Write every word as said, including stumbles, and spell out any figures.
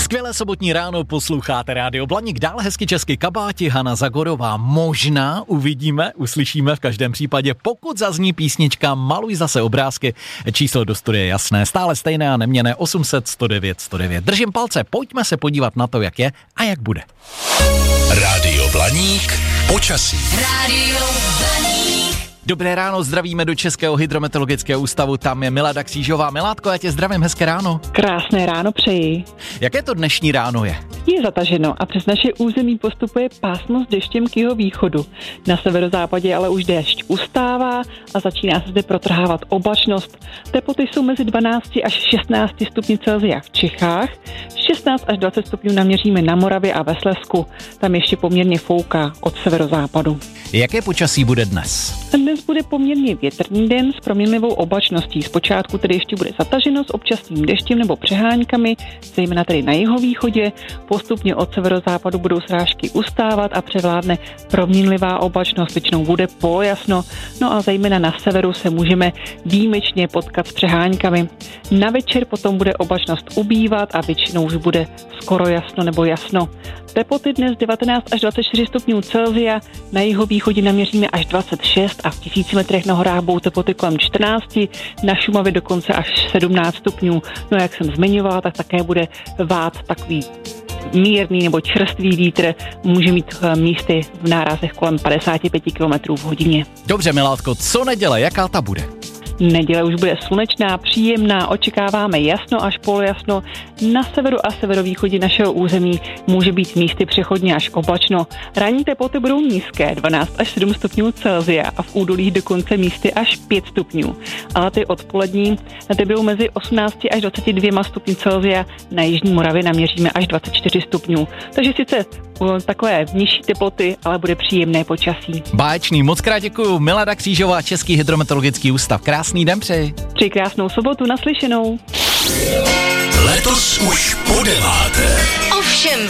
Skvělé sobotní ráno, posloucháte Rádio Blaník, dál hezky česky kabáti, Hana Zagorová. Možná uvidíme, uslyšíme v každém případě, pokud zazní písnička Maluj zase obrázky. Číslo do studia je jasné, stále stejné a neměnné osm set sto devět sto devět. Držím palce, pojďme se podívat na to, jak je a jak bude. Rádio Blaník, počasí. Rádio Blaník. Dobré ráno, zdravíme do Českého hydrometeorologického ústavu, tam je Milada Křížová. Miládko, já tě zdravím, hezké ráno. Krásné ráno přeji. Jaké to dnešní ráno je? Je zataženo a přes naše území postupuje pásmo s deštěm k jeho východu. Na severozápadě ale už déšť ustává a začíná se zde protrhávat oblačnost. Teploty jsou mezi dvanáct až šestnáct stupni Celsia v Čechách, šestnáct až dvacet stupňů naměříme na Moravě a ve Slezsku. Tam ještě poměrně fouká od severozápadu. Jaké počasí bude dnes? Dnes bude poměrně větrný den s proměnlivou oblačností. Zpočátku tedy ještě bude zataženo s občasným deštěm nebo přeháňkami, zejména tedy na jihovýchodě. Postupně od severozápadu budou srážky ustávat a převládne proměnlivá oblačnost, většinou bude polojasno, no a zejména na severu se můžeme výjimečně potkat s přeháňkami. Na večer potom bude oblačnost ubývat a většinou už bude skoro jasno nebo jasno. Teploty dnes devatenáct až dvacet čtyři stupňů Celsia, na jihovýchodě naměříme až dvacet šest a v tisíci metrech na horách budou teploty kolem čtrnáct, na Šumavě dokonce až sedmnáct stupňů. No jak jsem zmiňovala, tak také bude vát takový mírný nebo čerstvý vítr, může mít místy v nárazech kolem padesát pět kilometrů v hodině. Dobře, Miládko, co neděle, jaká ta bude? Neděle už bude slunečná, příjemná, očekáváme jasno až polojasno. Na severu a severovýchodě našeho území může být místy přechodně až oblačno. Ranní teploty budou nízké, dvanáct až sedm stupňů Celsia a v údolích dokonce místy až pět stupňů. Ale ty odpolední ty budou mezi osmnáct až dvacet dva stupňů Celsia, na jižní Moravě naměříme až dvacet čtyři stupňů. Takže sice takové nižší teploty, ale bude příjemné počasí. Báječný, moc krát děkuju. Milada Křížová, Český hydrometeorologický ústav. Krásný den přeji. Přeji krásnou sobotu, naslyšenou. Letos už po deváté. Ovšem